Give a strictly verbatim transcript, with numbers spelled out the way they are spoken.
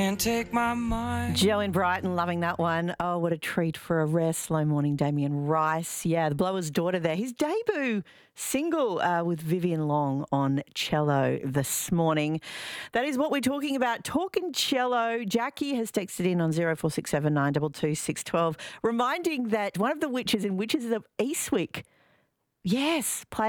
And take my mind. Joe in Brighton, loving that one. Oh, what a treat for a rare slow morning, Damien Rice. Yeah, the Blower's Daughter there. His debut single uh, with Vivian Long on cello this morning. That is what we're talking about, talking cello. Jackie has texted in on zero four six seven nine two two six one two, reminding that one of the witches in Witches of Eastwick, yes, played